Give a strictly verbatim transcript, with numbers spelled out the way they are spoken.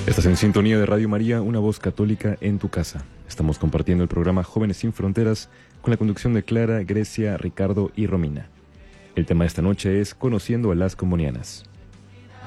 Estás en sintonía de Radio María, una voz católica en tu casa. Estamos compartiendo el programa Jóvenes Sin Fronteras con la conducción de Clara, Grecia, Ricardo y Romina. El tema de esta noche es Conociendo a las Comunianas.